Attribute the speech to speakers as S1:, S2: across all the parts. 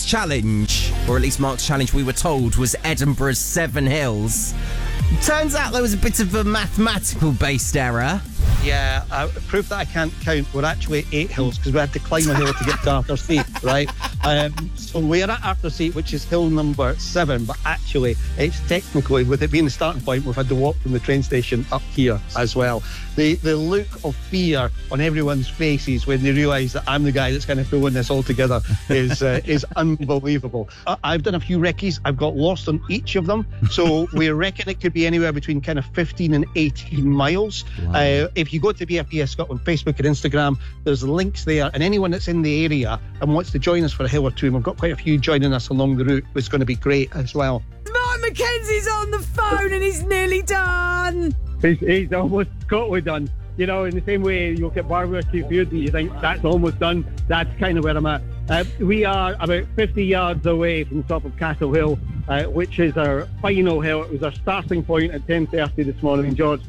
S1: challenge, or at least Mark's challenge, we were told, was Edinburgh's 7 hills. Turns out there was a bit of a mathematical-based error.
S2: Yeah, proof that I can't count. We're actually 8 hills because we had to climb a hill to get to Arthur's Seat, right? So we're at Arthur's Seat, which is hill number 7, but actually it's technically, with it being the starting point, we've had to walk from the train station up here as well. The look of fear on everyone's faces when they realise that I'm the guy that's kind of pulling this all together is unbelievable. I've done a few recce's. I've got lost on each of them. So we reckon it could be anywhere between kind of 15 and 18 miles. Wow. If you go to BFBS Scotland Facebook and Instagram, there's links there. And anyone that's in the area and wants to join us for a hill or two, and we've got quite a few joining us along the route, it's going to be great as well.
S3: Mark Mackenzie's on the phone and he's nearly done.
S4: He's almost totally done. You know, in the same way you look at barbecue food and you think that's almost done, that's kind of where I'm at. We are about 50 yards away from the top of Castle Hill, which is our final hill. It was our starting point at 10:30 this morning, George.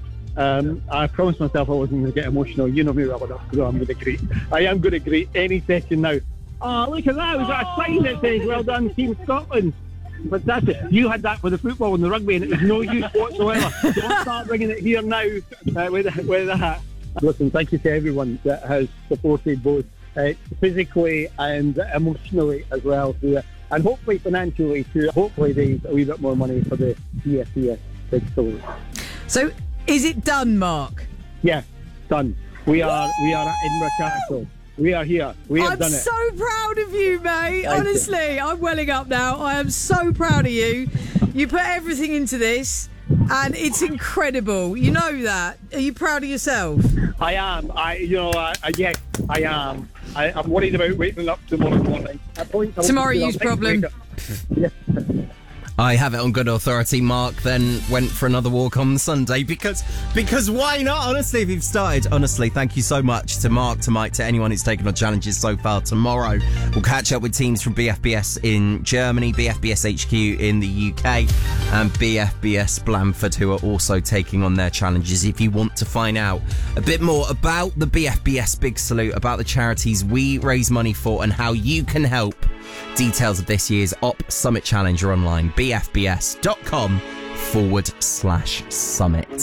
S4: I promised myself I wasn't going to get emotional. You know me well enough, so I am going to greet any second now. Oh, look at that. We've got a sign that says, "Well done, Team Scotland." But that's it. You had that with the football and the rugby, and it was no use whatsoever. Don't start bringing it here now with that. Listen, thank you to everyone that has supported both physically and emotionally as well, and hopefully financially to hopefully raise a wee bit more money for the BFBS Big Salute.
S3: So, is it done, Mark?
S4: Yeah, done. We are at Edinburgh Castle. We are here. We have done it.
S3: I'm so proud of you, mate. Honestly, I'm welling up now. I am so proud of you. You put everything into this, and it's incredible. You know that. Are you proud of yourself?
S4: I am. Yes, I am. I'm worried about waking up tomorrow morning.
S3: Tomorrow you's problem.
S4: Yeah.
S1: I have it on good authority. Mark then went for another walk on Sunday because why not? Honestly, if you've started, thank you so much to Mark, to Mike, to anyone who's taken on challenges so far. Tomorrow, we'll catch up with teams from BFBS in Germany, BFBS HQ in the UK, and BFBS Blandford, who are also taking on their challenges. If you want to find out a bit more about the BFBS Big Salute, about the charities we raise money for, and how you can help, details of this year's OP Summit Challenge are online, bfbs.com/summit.